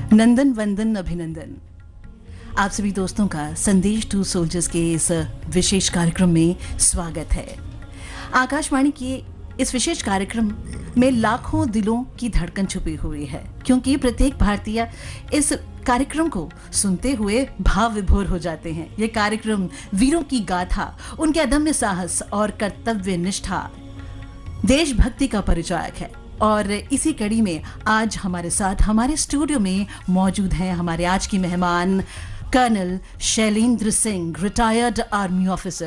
नंदन वंदन अभिनंदन। आप सभी दोस्तों का संदेश टू सोल्जर्स के इस विशेष कार्यक्रम में स्वागत है। आकाशवाणी के इस विशेष कार्यक्रम में लाखों दिलों की धड़कन छुपी हुई है, क्योंकि प्रत्येक भारतीय इस कार्यक्रम को सुनते हुए भाव विभोर हो जाते हैं। ये कार्यक्रम वीरों की गाथा, उनके अदम्य साहस और कर्तव्य निष्ठा, देशभक्ति का परिचायक है। और इसी कड़ी में आज हमारे साथ हमारे स्टूडियो में मौजूद हैं हमारे आज की मेहमान colonel Shailendra Singh, retired army officer.